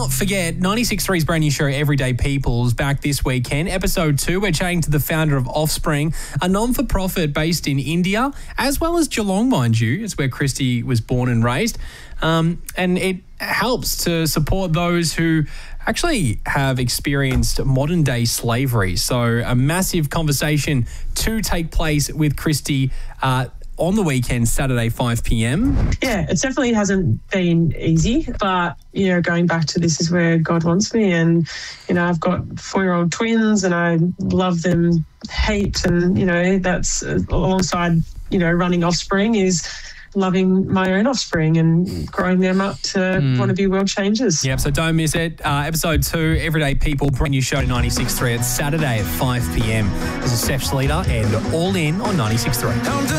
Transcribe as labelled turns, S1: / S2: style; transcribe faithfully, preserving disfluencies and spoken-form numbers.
S1: not forget, ninety-six point three's brand new show, Everyday People's, back this weekend. Episode two, we're chatting to the founder of Offspring, a non-for-profit based in India, as well as Geelong, mind you. It's where Christy was born and raised. Um, and it helps to support those who actually have experienced modern-day slavery. So a massive conversation to take place with Christy uh, on the weekend, Saturday, five p.m.
S2: Yeah, it definitely hasn't been easy, but, you know, going back to this is where God wants me. And, you know, I've got four-year-old twins and I love them heaps. And, you know, that's alongside, you know, running Offspring is loving my own offspring and growing them up to mm. want to be world changers.
S1: Yep, so don't miss it. Uh, episode two, Everyday People, brand new show to ninety-six point three. It's Saturday at five p.m. This is Seth Sleater and All In on ninety-six point three.